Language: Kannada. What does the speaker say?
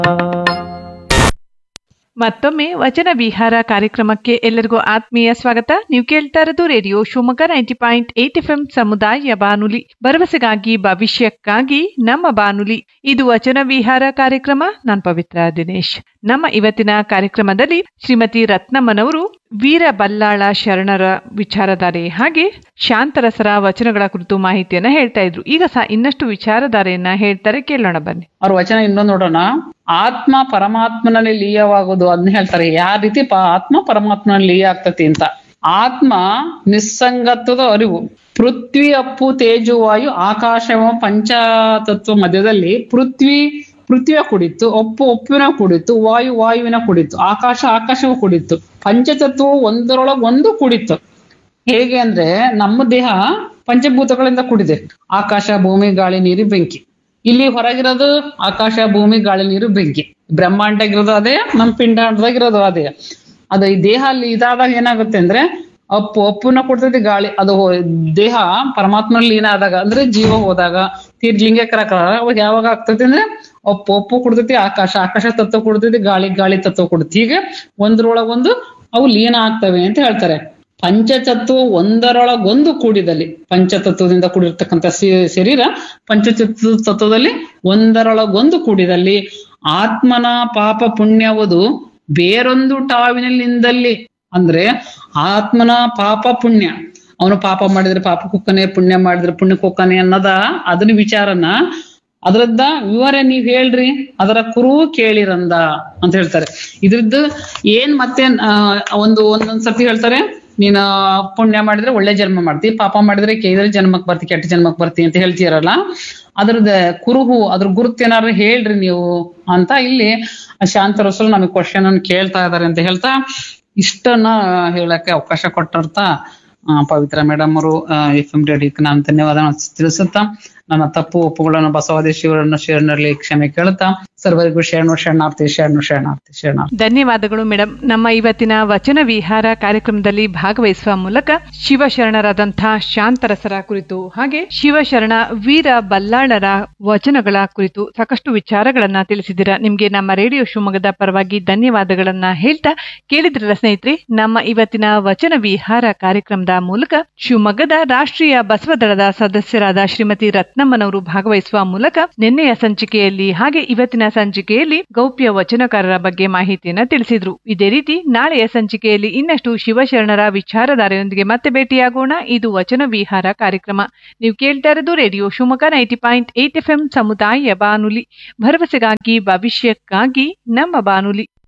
ಮತ್ತೊಮ್ಮೆ ವಚನ ವಿಹಾರ ಕಾರ್ಯಕ್ರಮಕ್ಕೆ ಎಲ್ಲರಿಗೂ ಆತ್ಮೀಯ ಸ್ವಾಗತ. ನೀವು ಕೇಳ್ತಾ ಇರೋದು ರೇಡಿಯೋ ಶಿವಮೊಗ್ಗ 90.8 FM ಸಮುದಾಯ ಬಾನುಲಿ, ಭರವಸೆಗಾಗಿ ಭವಿಷ್ಯಕ್ಕಾಗಿ ನಮ್ಮ ಬಾನುಲಿ. ಇದು ವಚನ ವಿಹಾರ ಕಾರ್ಯಕ್ರಮ. ನಾನು ಪವಿತ್ರ ದಿನೇಶ್. ನಮ್ಮ ಇವತ್ತಿನ ಕಾರ್ಯಕ್ರಮದಲ್ಲಿ ಶ್ರೀಮತಿ ರತ್ನಮ್ಮನವರು ವೀರ ಬಲ್ಲಾಳ ಶರಣರ ವಿಚಾರಧಾರೆ ಹಾಗೆ ಶಾಂತರಸರ ವಚನಗಳ ಕುರಿತು ಮಾಹಿತಿಯನ್ನ ಹೇಳ್ತಾ ಇದ್ರು. ಈಗ ಇನ್ನಷ್ಟು ವಿಚಾರಧಾರೆಯನ್ನ ಹೇಳ್ತಾರೆ, ಕೇಳೋಣ ಬನ್ನಿ. ಅವ್ರ ವಚನ ಇನ್ನೊಂದು ನೋಡೋಣ. ಆತ್ಮ ಪರಮಾತ್ಮನಲ್ಲಿ ಲೀಯವಾಗುವುದು ಅದನ್ನ ಹೇಳ್ತಾರೆ. ಯಾವ ರೀತಿ ಆತ್ಮ ಪರಮಾತ್ಮನಲ್ಲಿ ಲೀಯ ಆಗ್ತತಿ ಅಂತ. ಆತ್ಮ ನಿಸ್ಸಂಗತ್ವದ ಅರಿವು. ಪೃಥ್ವಿ ಅಪ್ಪು ತೇಜುವಾಯು ಆಕಾಶವ ಪಂಚತತ್ವ ಮಧ್ಯದಲ್ಲಿ ಪೃಥ್ವಿಯ ಕುಡಿತು, ಒಪ್ಪುವಿನ ಕುಡಿತು, ವಾಯುವಿನ ಕುಡಿತು, ಆಕಾಶವ ಕುಡಿತು, ಪಂಚತತ್ವವು ಒಂದರೊಳಗೊಂದು ಕುಡಿತು. ಹೇಗೆ ಅಂದ್ರೆ ನಮ್ಮ ದೇಹ ಪಂಚಭೂತಗಳಿಂದ ಕೂಡಿದೆ. ಆಕಾಶ, ಭೂಮಿ, ಗಾಳಿ, ನೀರು, ಬೆಂಕಿ. ಇಲ್ಲಿ ಹೊರಗಿರೋದು ಆಕಾಶ, ಭೂಮಿ, ಗಾಳಿ, ನೀರು, ಬೆಂಕಿ. ಬ್ರಹ್ಮಾಂಡಾಗಿರೋದು ಅದೇ, ನಮ್ಮ ಪಿಂಡಾಂಡದಾಗಿರೋದು ಅದೇ. ಅದು ಈ ದೇಹ ಅಲ್ಲಿ ಇದಾದಾಗ ಏನಾಗುತ್ತೆ ಅಂದ್ರೆ ಒಪ್ಪುನ ಕೊಡ್ತೈತಿ ಗಾಳಿ. ಅದು ದೇಹ ಪರಮಾತ್ಮನಲ್ಲಿ ಏನಾದಾಗ ಅಂದ್ರೆ ಜೀವ ಹೋದಾಗ ಲಿಂಗಕರ ಅವಾಗ ಯಾವಾಗ ಆಗ್ತೈತಿ ಅಂದ್ರೆ ಒಪ್ಪು ಕೊಡ್ತೈತಿ ಆಕಾಶ ತತ್ವ ಕೊಡ್ತೈತಿ, ಗಾಳಿ ತತ್ವ ಕೊಡ್ತೈತಿ. ಹೀಗೆ ಒಂದ್ರೊಳಗೊಂದು ಅವು ಲೀನ ಆಗ್ತವೆ ಅಂತ ಹೇಳ್ತಾರೆ. ಪಂಚತತ್ವ ಒಂದರೊಳಗೊಂದು ಕೂಡಿದಲ್ಲಿ, ಪಂಚತತ್ವದಿಂದ ಕೂಡಿರ್ತಕ್ಕಂಥ ಶರೀರ ತತ್ವದಲ್ಲಿ ಒಂದರೊಳಗೊಂದು ಕೂಡಿದಲ್ಲಿ ಆತ್ಮನ ಪಾಪ ಪುಣ್ಯವದು ಬೇರೊಂದು ಟಾವಿನಲ್ಲಿಂದಲ್ಲಿ. ಅಂದ್ರೆ ಆತ್ಮನ ಪಾಪ ಪುಣ್ಯ, ಅವನು ಪಾಪ ಮಾಡಿದ್ರೆ ಪಾಪ ಕುಕ್ಕನೆ, ಪುಣ್ಯ ಮಾಡಿದ್ರೆ ಪುಣ್ಯ ಕುಕ್ಕನೆ ಅನ್ನೋದ ಅದನ್ನ ವಿಚಾರನ ಅದ್ರದ್ದ ವಿವರ ನೀವ್ ಹೇಳ್ರಿ, ಅದರ ಕುರು ಕೇಳಿರಂದ ಅಂತ ಹೇಳ್ತಾರೆ. ಇದ್ರದ್ದು ಏನ್ ಮತ್ತೆ ಒಂದೊಂದ್ ಸರ್ತಿ ಹೇಳ್ತಾರೆ, ನೀನು ಪುಣ್ಯ ಮಾಡಿದ್ರೆ ಒಳ್ಳೆ ಜನ್ಮ ಮಾಡ್ತಿ, ಪಾಪ ಮಾಡಿದ್ರೆ ಜನ್ಮಕ್ ಬರ್ತಿ, ಕೆಟ್ಟ ಜನ್ಮಕ್ ಬರ್ತಿ ಅಂತ ಹೇಳ್ತೀರಲ್ಲ. ಅದ್ರದ್ದು ಕುರುಹು, ಅದ್ರ ಗುರುತು ಏನಾದ್ರು ಹೇಳ್ರಿ ನೀವು ಅಂತ ಇಲ್ಲಿ ಶಾಂತರಸರು ನಮಗೆ ಕ್ವಶನ್ ಅನ್ನು ಕೇಳ್ತಾ ಇದಾರೆ ಅಂತ ಹೇಳ್ತಾ ಇಷ್ಟನ್ನ ಹೇಳಕ್ಕೆ ಅವಕಾಶ ಕೊಟ್ಟಿರ್ತ ಪವಿತ್ರ ಮೇಡಮ್ ಅವರು FM ರೇಡಿಯೋಕ್ಕೆ ನಾನು ಧನ್ಯವಾದ ತಿಳಿಸುತ್ತಾ, ನನ್ನ ತಪ್ಪು ಒಪ್ಪುಗಳನ್ನು ಬಸವಾದಿ ಶಿವರನ್ನು ಶರಣರಲ್ಲಿ ಕ್ಷಮೆ ಕೇಳುತ್ತಾ ಸರ್ವರಿಗೂ ಶರಣಾರ್ಥಿ. ಧನ್ಯವಾದಗಳು ಮೇಡಮ್. ನಮ್ಮ ಇವತ್ತಿನ ವಚನ ವಿಹಾರ ಕಾರ್ಯಕ್ರಮದಲ್ಲಿ ಭಾಗವಹಿಸುವ ಮೂಲಕ ಶಿವಶರಣರಾದಂತಹ ಶಾಂತರಸರ ಕುರಿತು ಹಾಗೆ ಶಿವಶರಣ ವೀರ ಬಲ್ಲಾಳರ ವಚನಗಳ ಕುರಿತು ಸಾಕಷ್ಟು ವಿಚಾರಗಳನ್ನ ತಿಳಿಸಿದ್ದೀರಾ. ನಿಮ್ಗೆ ನಮ್ಮ ರೇಡಿಯೋ ಶಿವಮೊಗ್ಗದ ಪರವಾಗಿ ಧನ್ಯವಾದಗಳನ್ನ ಹೇಳ್ತಾ, ಕೇಳಿದ್ರಲ್ಲ ಸ್ನೇಹಿತರೆ, ನಮ್ಮ ಇವತ್ತಿನ ವಚನ ವಿಹಾರ ಕಾರ್ಯಕ್ರಮದ ಮೂಲಕ ಶಿವಮೊಗ್ಗದ ರಾಷ್ಟ್ರೀಯ ಬಸವದಳದ ಸದಸ್ಯರಾದ ಶ್ರೀಮತಿ ರತ್ನಮ್ಮನವರು ಭಾಗವಹಿಸುವ ಮೂಲಕ ನಿನ್ನೆಯ ಸಂಚಿಕೆಯಲ್ಲಿ ಹಾಗೆ ಇವತ್ತಿನ ಸಂಚಿಕೆಯಲ್ಲಿ ಗೌಪ್ಯ ವಚನಕಾರರ ಬಗ್ಗೆ ಮಾಹಿತಿಯನ್ನ ತಿಳಿಸಿದ್ರು. ಇದೇ ರೀತಿ ನಾಳೆಯ ಸಂಚಿಕೆಯಲ್ಲಿ ಇನ್ನಷ್ಟು ಶಿವಶರಣರ ವಿಚಾರಧಾರೆಯೊಂದಿಗೆ ಮತ್ತೆ ಭೇಟಿಯಾಗೋಣ. ಇದು ವಚನ ವಿಹಾರ ಕಾರ್ಯಕ್ರಮ. ನೀವು ಕೇಳ್ತಾ ಇರೋದು ರೇಡಿಯೋ ಶಿವಮೊಗ್ಗ 90.8 FM ಸಮುದಾಯ ಬಾನುಲಿ, ಭರವಸೆಗಾಗಿ ಭವಿಷ್ಯಕ್ಕಾಗಿ ನಮ್ಮ ಬಾನುಲಿ.